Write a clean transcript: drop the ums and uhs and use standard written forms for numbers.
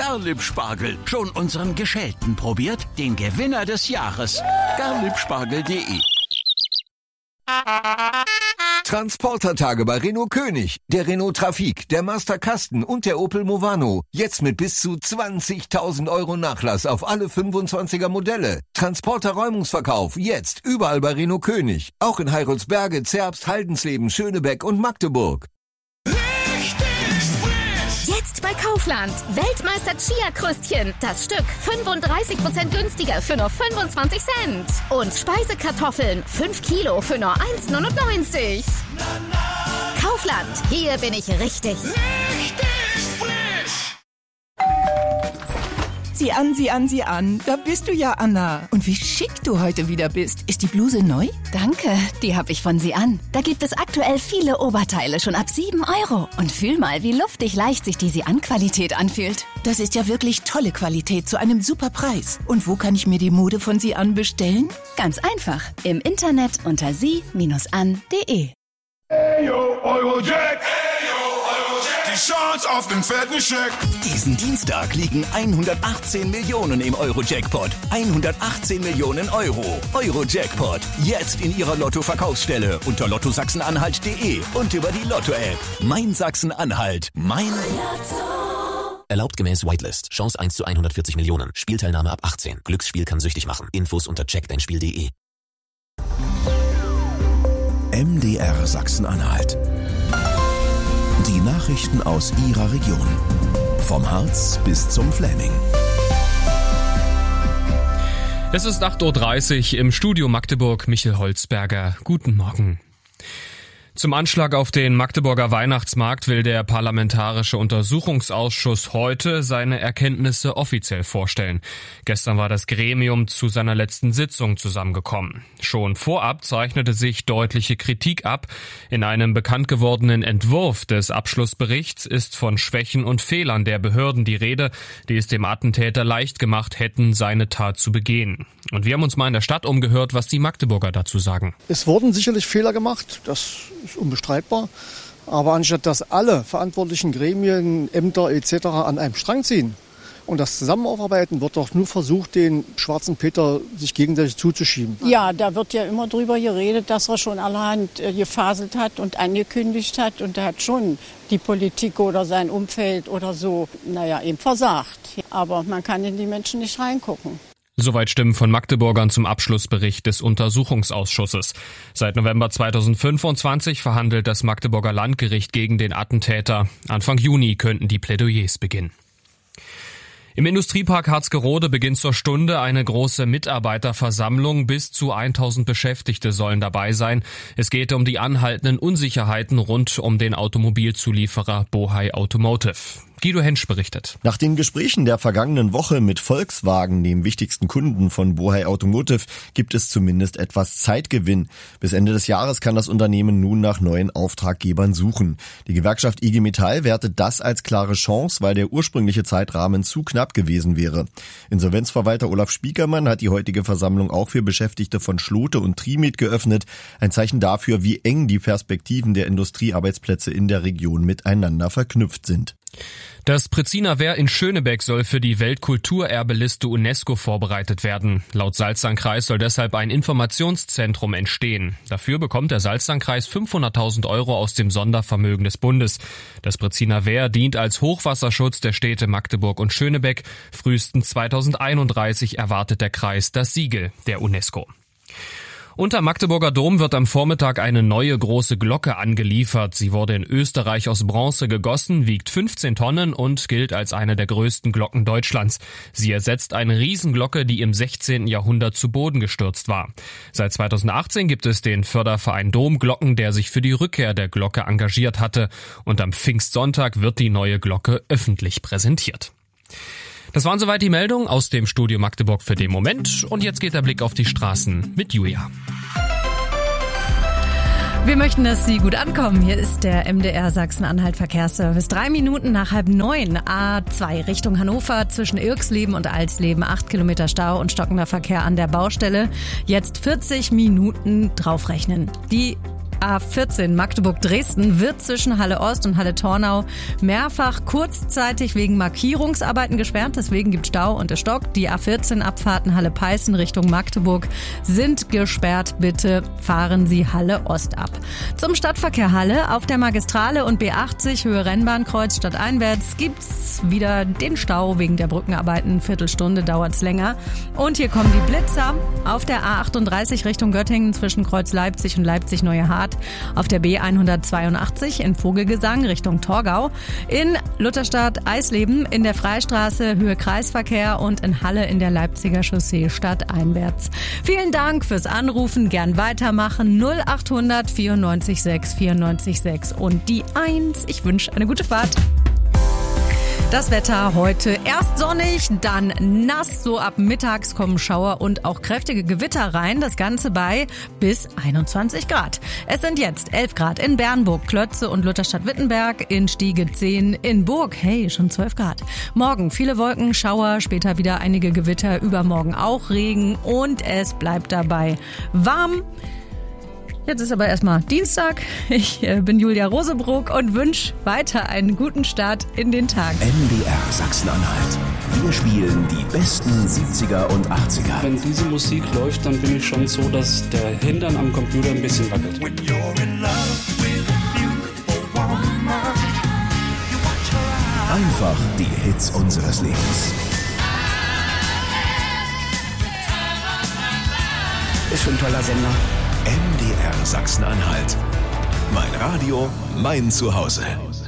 Garlieb-Spargel. Schon unseren geschälten probiert? Den Gewinner des Jahres. Garliebspargel.de. Transportertage bei Renault König, der Renault Trafic, der Master Kasten und der Opel Movano. Jetzt mit bis zu 20.000 € Nachlass auf alle 25er Modelle. Transporter-Räumungsverkauf jetzt überall bei Renault König. Auch in Heilsberge, Zerbst, Haldensleben, Schönebeck und Magdeburg. Jetzt bei Kaufland. Weltmeister Chia-Krüstchen. Das Stück 35% günstiger für nur 25 Cent. Und Speisekartoffeln 5 Kilo für nur 1,99. Kaufland. Hier bin ich richtig. Sieh an, sieh an, sieh an. Da bist du ja, Anna. Und wie schick du heute wieder bist. Ist die Bluse neu? Danke, die habe ich von Sie an. Da gibt es aktuell viele Oberteile schon ab 7 €. Und fühl mal, wie luftig leicht sich die Sie-an-Qualität anfühlt. Das ist ja wirklich tolle Qualität zu einem super Preis. Und wo kann ich mir die Mode von Sie an bestellen? Ganz einfach. Im Internet unter sie-an.de. Eyo, Eurojack! Die Chance auf den fetten Scheck. Diesen Dienstag liegen 118 Millionen im Euro-Jackpot. 118 Millionen €. Euro-Jackpot. Jetzt in Ihrer Lotto-Verkaufsstelle unter lottosachsen-anhalt.de und über die Lotto-App. Mein Sachsen-Anhalt. Mein Lotto. Erlaubt gemäß Whitelist. Chance 1 zu 140 Millionen. Spielteilnahme ab 18. Glücksspiel kann süchtig machen. Infos unter checkdeinspiel.de. MDR Sachsen-Anhalt. Die Nachrichten aus Ihrer Region. Vom Harz bis zum Fläming. Es ist 8:30 Uhr im Studio Magdeburg. Michel Holzberger. Guten Morgen. Zum Anschlag auf den Magdeburger Weihnachtsmarkt will der Parlamentarische Untersuchungsausschuss heute seine Erkenntnisse offiziell vorstellen. Gestern war das Gremium zu seiner letzten Sitzung zusammengekommen. Schon vorab zeichnete sich deutliche Kritik ab. In einem bekannt gewordenen Entwurf des Abschlussberichts ist von Schwächen und Fehlern der Behörden die Rede, die es dem Attentäter leicht gemacht hätten, seine Tat zu begehen. Und wir haben uns mal in der Stadt umgehört, was die Magdeburger dazu sagen. Es wurden sicherlich Fehler gemacht, das ist unbestreitbar. Aber anstatt dass alle verantwortlichen Gremien, Ämter etc. an einem Strang ziehen und das zusammen aufarbeiten, wird doch nur versucht, den schwarzen Peter sich gegenseitig zuzuschieben. Ja, da wird ja immer drüber geredet, dass er schon allerhand gefaselt hat und angekündigt hat. Und da hat schon die Politik oder sein Umfeld oder so, eben versagt. Aber man kann in die Menschen nicht reingucken. Soweit Stimmen von Magdeburgern zum Abschlussbericht des Untersuchungsausschusses. Seit November 2025 verhandelt das Magdeburger Landgericht gegen den Attentäter. Anfang Juni könnten die Plädoyers beginnen. Im Industriepark Harzgerode beginnt zur Stunde eine große Mitarbeiterversammlung. Bis zu 1000 Beschäftigte sollen dabei sein. Es geht um die anhaltenden Unsicherheiten rund um den Automobilzulieferer Bohai Automotive. Guido Hensch berichtet. Nach den Gesprächen der vergangenen Woche mit Volkswagen, dem wichtigsten Kunden von Bohai Automotive, gibt es zumindest etwas Zeitgewinn. Bis Ende des Jahres kann das Unternehmen nun nach neuen Auftraggebern suchen. Die Gewerkschaft IG Metall wertet das als klare Chance, weil der ursprüngliche Zeitrahmen zu knapp gewesen wäre. Insolvenzverwalter Olaf Spiekermann hat die heutige Versammlung auch für Beschäftigte von Schlote und Trimet geöffnet. Ein Zeichen dafür, wie eng die Perspektiven der Industriearbeitsplätze in der Region miteinander verknüpft sind. Das Preziner Wehr in Schönebeck soll für die Weltkulturerbeliste UNESCO vorbereitet werden. Laut Salzlandkreis soll deshalb ein Informationszentrum entstehen. Dafür bekommt der Salzlandkreis 500.000 € aus dem Sondervermögen des Bundes. Das Preziner Wehr dient als Hochwasserschutz der Städte Magdeburg und Schönebeck. Frühestens 2031 erwartet der Kreis das Siegel der UNESCO. Unter Magdeburger Dom wird am Vormittag eine neue große Glocke angeliefert. Sie wurde in Österreich aus Bronze gegossen, wiegt 15 Tonnen und gilt als eine der größten Glocken Deutschlands. Sie ersetzt eine Riesenglocke, die im 16. Jahrhundert zu Boden gestürzt war. Seit 2018 gibt es den Förderverein Domglocken, der sich für die Rückkehr der Glocke engagiert hatte. Und am Pfingstsonntag wird die neue Glocke öffentlich präsentiert. Das waren soweit die Meldungen aus dem Studio Magdeburg für den Moment. Und jetzt geht der Blick auf die Straßen mit Julia. Wir möchten, dass Sie gut ankommen. Hier ist der MDR Sachsen-Anhalt Verkehrsservice. 3 Minuten nach 8:30. A2 Richtung Hannover zwischen Irksleben und Alsleben. 8 Kilometer Stau und stockender Verkehr an der Baustelle. Jetzt 40 Minuten draufrechnen. Die A14 Magdeburg-Dresden wird zwischen Halle Ost und Halle Tornau mehrfach kurzzeitig wegen Markierungsarbeiten gesperrt. Deswegen gibt Stau und es stockt. Die A14-Abfahrten Halle Peißen Richtung Magdeburg sind gesperrt. Bitte fahren Sie Halle Ost ab. Zum Stadtverkehr Halle auf der Magistrale und B80 Höhe Rennbahnkreuz stadteinwärts gibt's wieder den Stau wegen der Brückenarbeiten. Viertelstunde dauert's länger. Und hier kommen die Blitzer auf der A38 Richtung Göttingen zwischen Kreuz Leipzig und Leipzig-Neue Hart. Auf der B182 in Vogelgesang Richtung Torgau. In Lutherstadt Eisleben in der Freistraße Höhe Kreisverkehr und in Halle in der Leipziger Chaussee stadteinwärts. Vielen Dank fürs Anrufen. Gern weitermachen. 0800 94 6 94 6 und die 1. Ich wünsche eine gute Fahrt. Das Wetter heute erst sonnig, dann nass. So ab mittags kommen Schauer und auch kräftige Gewitter rein. Das Ganze bei bis 21 Grad. Es sind jetzt 11 Grad in Bernburg, Klötze und Lutherstadt-Wittenberg, in Stiege 10, in Burg, hey, schon 12 Grad. Morgen viele Wolken, Schauer, später wieder einige Gewitter, übermorgen auch Regen und es bleibt dabei warm. Jetzt ist aber erstmal Dienstag. Ich bin Julia Rosebrook und wünsche weiter einen guten Start in den Tag. MDR Sachsen-Anhalt. Wir spielen die besten 70er und 80er. Wenn diese Musik läuft, dann bin ich schon so, dass der Hintern am Computer ein bisschen wackelt. Einfach die Hits unseres Lebens. Ist schon ein toller Sender. MDR Sachsen-Anhalt. Mein Radio, mein Zuhause.